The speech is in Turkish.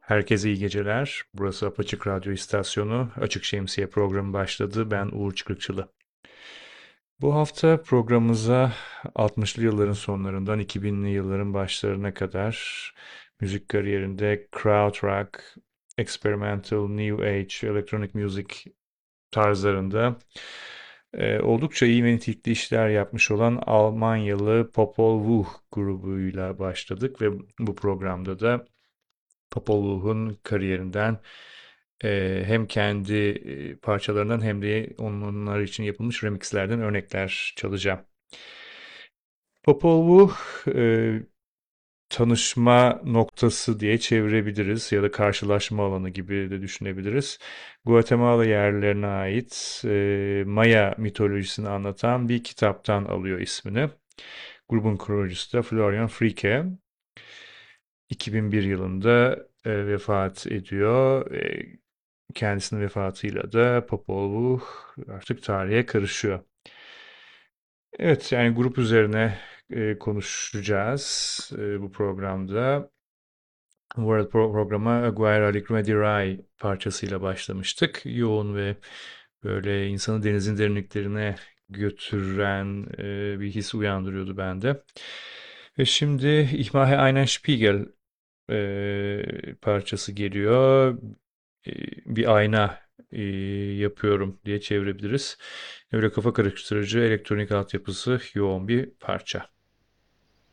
Herkese iyi geceler. Burası Apaçık Radyo İstasyonu. Açık Şemsiye programı başladı. Ben Uğur Çıkrıkçılı. Bu hafta programımıza 60'lı yılların sonlarından 2000'li yılların başlarına kadar müzik kariyerinde krautrock, experimental, new age, electronic music tarzlarında oldukça iyi ve nitelikli işler yapmış olan Almanyalı Popol Vuh grubuyla başladık ve bu programda da Popol Vuh'un kariyerinden hem kendi parçalarından hem de onlar için yapılmış remixlerden örnekler çalacağım. Popol Vuh tanışma noktası diye çevirebiliriz ya da karşılaşma alanı gibi de düşünebiliriz. Guatemala yerlilerine ait Maya mitolojisini anlatan bir kitaptan alıyor ismini. Grubun kurucusu da Florian Fricke. 2001 yılında vefat ediyor. Kendisinin vefatıyla da Popol Vuh artık tarihe karışıyor. Evet, yani grup üzerine konuşacağız bu programda. World programa Aguirre Aligre Di Rai parçasıyla başlamıştık. Yoğun ve böyle insanı denizin derinliklerine götüren bir his uyandırıyordu bende. Ve şimdi Ich mache einen Spiegel parçası geliyor. E, Bir ayna yapıyorum diye çevirebiliriz. Öyle kafa karıştırıcı elektronik altyapısı yoğun bir parça.